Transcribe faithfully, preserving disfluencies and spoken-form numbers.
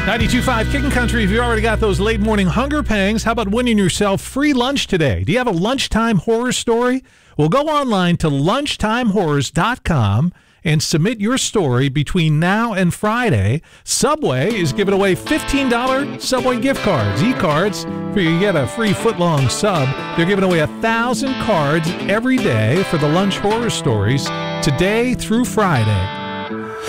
ninety-two point five Kicking Country. If you already got those late morning hunger pangs, how about winning yourself free lunch today? Do you have a lunchtime horror story? Well, go online to lunchtime horrors dot com and submit your story between now and Friday. Subway is giving away fifteen dollars Subway gift cards, e-cards, for you get a free foot-long sub. They're giving away one thousand cards every day for the lunch horror stories today through Friday.